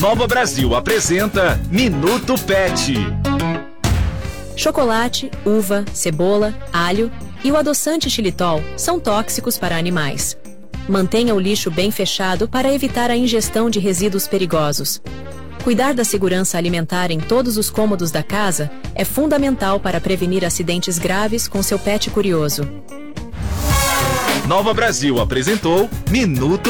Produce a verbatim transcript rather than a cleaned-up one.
Nova Brasil apresenta Minuto Pet. Chocolate, uva, cebola, alho e o adoçante xilitol são tóxicos para animais. Mantenha o lixo bem fechado para evitar a ingestão de resíduos perigosos. Cuidar da segurança alimentar em todos os cômodos da casa é fundamental para prevenir acidentes graves com seu pet curioso. Nova Brasil apresentou Minuto